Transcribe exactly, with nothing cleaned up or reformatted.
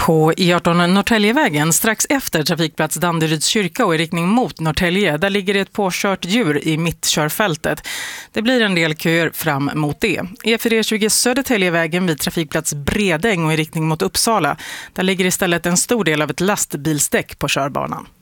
På E arton Norrtäljevägen, strax efter trafikplats Danderyds kyrka och i riktning mot Norrtälje, där ligger ett påkört djur i mittkörfältet. Det blir en del köer fram mot det. E fyra tjugo Södertäljevägen vid trafikplats Bredäng och i riktning mot Uppsala, där ligger istället en stor del av ett lastbilsdäck på körbanan.